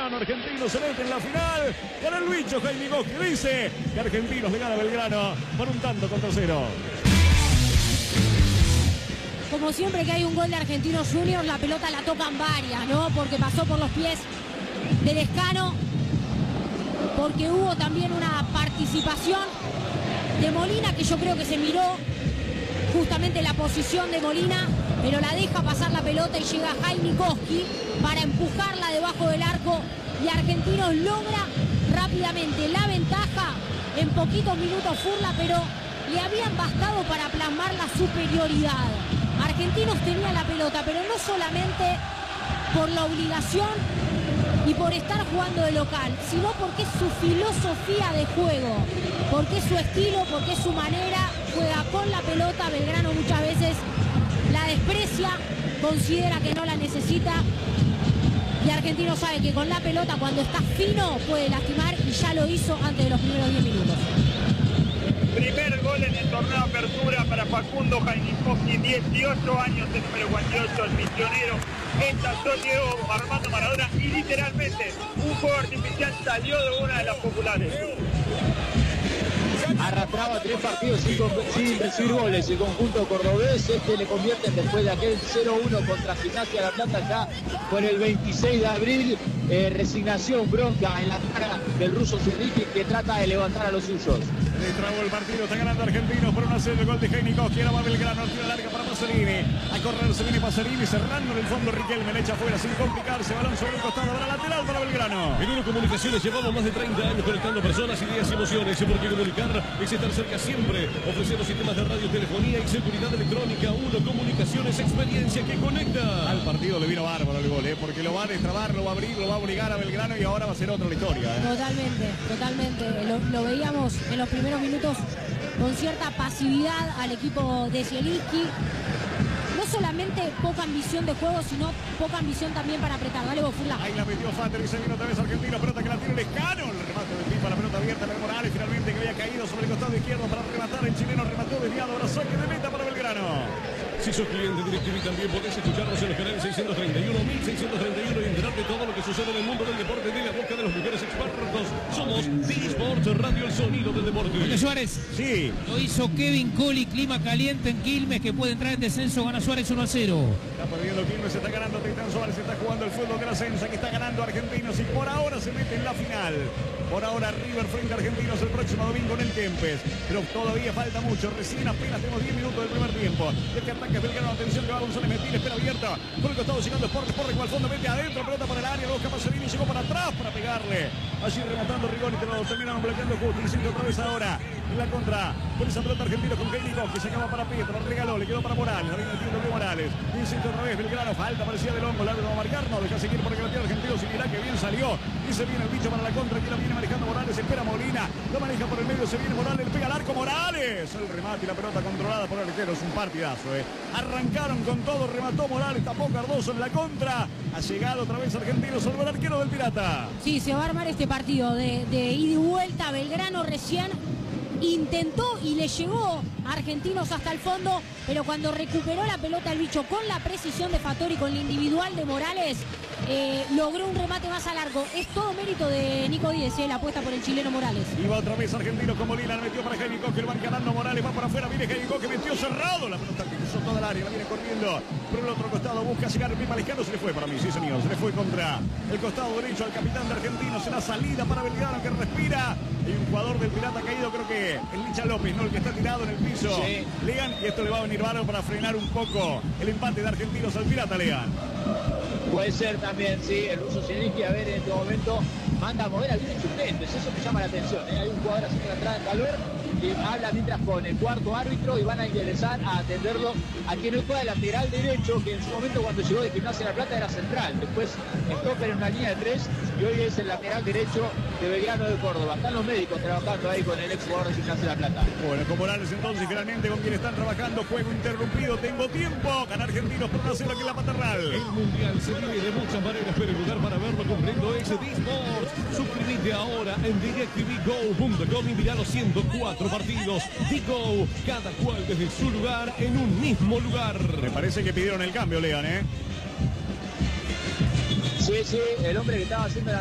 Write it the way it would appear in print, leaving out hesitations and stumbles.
Belgrano. Argentinos se mete en la final. Con el bicho Jaime Goski dice que Argentinos le gana a Belgrano por un tanto contra 0. Como siempre que hay un gol de Argentinos Juniors, la pelota la tocan varias, ¿no? Porque pasó por los pies de Lescano, porque hubo también una participación de Molina, que yo creo que se miró justamente la posición de Molina, pero la deja pasar la pelota y llega Jaime Koski para empujarla debajo del arco, y Argentinos logra rápidamente la ventaja. En poquitos minutos Furla, pero le habían bastado para plasmar la superioridad. Argentinos tenía la pelota, pero no solamente por la obligación y por estar jugando de local, sino porque es su filosofía de juego, porque es su estilo, porque es su manera. Juega con la pelota. Belgrano muchas veces la desprecia, considera que no la necesita, y Argentino sabe que con la pelota, cuando está fino, puede lastimar, y ya lo hizo antes de los primeros 10 minutos. Primer gol en el torneo Apertura para Facundo Jaime Koski, 18 años, el número 48, el misionero. Ensayó Diego Armando Maradona y literalmente un juego artificial salió de una de las populares. Arrastraba 3 partidos sin recibir goles el conjunto cordobés. Este le convierten después de aquel 0-1 contra Gimnasia La Plata ya por el 26 de abril. Resignación, bronca en la cara del ruso Zuriki, que trata de levantar a los suyos. Le trabó el partido, está ganando Argentinos por 1-0, el gol de Jaime Koski. Ahora va Belgrano, tira larga para Pasolini. A correr se viene Pasolini, cerrando en el fondo Riquelme, le echa afuera sin complicarse. Balón sobre el costado, para lateral para Belgrano. En Uno Comunicaciones llevamos más de 30 años conectando personas, ideas y emociones. Porque comunicar es estar cerca siempre. Ofreciendo sistemas de radio, telefonía y seguridad electrónica. Uno Comunicaciones, experiencia que conecta. Al partido le vino bárbaro el gol, porque lo va a destrabar, lo va a abrir, lo va a obligar a Belgrano, y ahora va a ser otra la historia. Totalmente. Lo veíamos en los primeros minutos con cierta pasividad al equipo de Zielinski. No solamente poca ambición de juego, sino poca ambición también para apretar. Dale vos, Furla. Ahí la metió Fater y se vino otra vez Argentino. Pelota que la tiene Lescano. El remate del tipo, la pelota abierta de Morales. Finalmente, que había caído sobre el costado izquierdo para rematar. El chileno remató desviado. Ahora saque de meta para Belgrano. Si sos cliente de DirecTV, también podés escucharnos en los canales 631, 1631 y enterarte de todo lo que sucede en el mundo del deporte de la boca de los mejores expertos. Somos D-Sport Radio, el sonido del deporte. Porque Suárez. Sí. Lo hizo Kevin Colli, clima caliente en Quilmes, que puede entrar en descenso. Gana Suárez 1-0. Está perdiendo Quilmes, está ganando Titán Suárez, está jugando el fútbol del ascenso, que está ganando Argentinos, y por ahora se mete en la final. Por ahora River frente a Argentinos el próximo domingo en el Kempes. Pero todavía falta mucho, recién apenas tenemos 10 minutos del primer tiempo. El que ataca es Belgrano, atención que va González Metil, espera abierta. Por el costado llegando Sport al fondo, mete adentro, pelota para el área, busca Pasolini, llegó para atrás para pegarle. Allí rematando Rigoni, pero terminaron bloqueando justo, insiste otra vez ahora. En la contra, por esa pelota Argentino con Jaime Koski, se acaba para Pietro, regaló, le quedó para Morales, la viene metiendo de Morales. Insiste otra vez Belgrano, falta, parecía de Longo, la va a marcar, no, deja seguir porque la tiene Argentino, y mirá que bien salió. Y se viene el bicho para la contra, aquí la viene manejando Morales, espera Molina, lo maneja por el medio, se viene Morales, le pega al arco Morales. El remate y la pelota controlada por el arquero, es un partidazo, Arrancaron con todo, remató Morales, tapó Cardoso en la contra. Ha llegado otra vez Argentino sobre el arquero del Pirata. Sí, se va a armar este partido de ida y vuelta. Belgrano recién intentó y le llegó a Argentinos hasta el fondo, pero cuando recuperó la pelota el bicho con la precisión de Fattori, con la individual de Morales, logró un remate más a largo. Es todo mérito de Nico Díez, la apuesta por el chileno Morales. Y va otra vez Argentinos con Molina, la metió para Jaime Koski, lo van ganando Morales, va para afuera, viene Jaime Koski, metió cerrado, la pelota que cruzó toda el área, la viene corriendo por el otro costado, busca llegar el Pipa Lescano, se le fue para mí, sí señor, se le fue contra el costado derecho al capitán de Argentinos, en la salida para Belgrano que respira. Hay un jugador del Pirata caído, creo que el Licha López, ¿no? El que está tirado en el piso. Sí. Legan, y esto le va a venir bárbaro para frenar un poco el empate de Argentinos al Pirata, Legan. Puede ser también, sí, el ruso Zielinski, a ver, en este momento manda a mover a algunos suplentes, eso me llama la atención, Hay un jugador haciendo la entrada en Calver, que habla mientras con el cuarto árbitro, y van a ingresar a atenderlo a quien hoy juega lateral derecho, que en su momento cuando llegó de Gimnasia La Plata era central, después Stopper en una línea de 3, y hoy es el lateral derecho de Belgrano de Córdoba. Están los médicos trabajando ahí con el ex jugador de Gimnasia La Plata. Bueno, con Morales entonces, finalmente con quien están trabajando, juego interrumpido, tengo tiempo, ganar Argentinos por 1-0 aquí en la Paternal. El Mundial se vive de muchas maneras, pero el lugar para verlo comprendo es D-Sport. Suscríbete ahora en DirecTVGo.com y mirá los 104 partidos. D-Go, cada cual desde su lugar en un mismo lugar. Me parece que pidieron el cambio, Lean, Sí, el hombre que estaba haciendo la